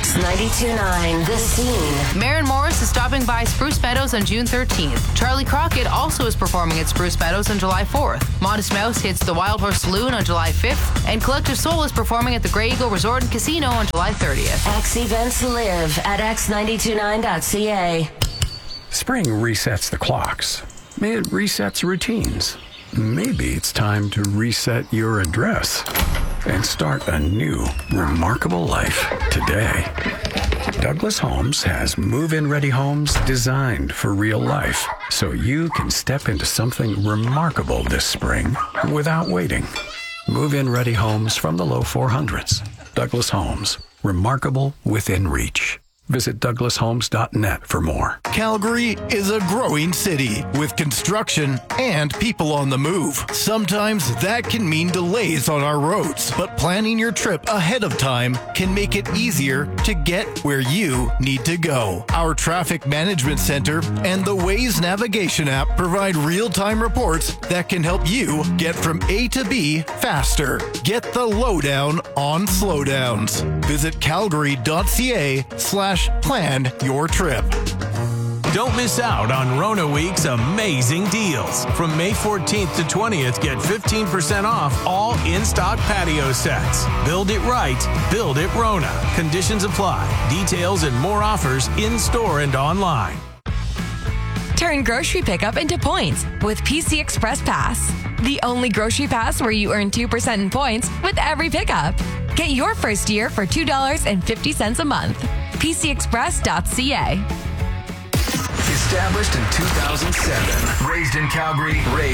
X92.9 The Scene. Maren Morris is stopping by Spruce Meadows on June 13th. Charlie Crockett also is performing at Spruce Meadows on July 4th. Modest Mouse hits the Wild Horse Saloon on July 5th. And Collective Soul is performing at the Grey Eagle Resort and Casino on July 30th. X events live at X929.ca. Spring resets the clocks. It resets routines. Maybe it's time to reset your address and start a new, remarkable life today. Douglas Homes has move-in ready homes designed for real life, so you can step into something remarkable this spring without waiting. Move-in ready homes from the low 400s. Douglas Homes, remarkable within reach. Visit douglashomes.net for more. Calgary is a growing city with construction and people on the move. Sometimes that can mean delays on our roads, but planning your trip ahead of time can make it easier to get where you need to go. Our Traffic Management Center and the Waze navigation app provide real-time reports that can help you get from A to B faster. Get the lowdown on slowdowns. Visit calgary.ca/plan your trip. Don't miss out on Rona Week's amazing deals. From May 14th to 20th, get 15% off all in-stock patio sets. Build it right. Build it Rona. Conditions apply. Details and more offers in-store and online. Turn grocery pickup into points with PC Express Pass. The only grocery pass where you earn 2% in points with every pickup. Get your first year for $2.50 a month. PCExpress.ca. Established in 2007. Raised in Calgary.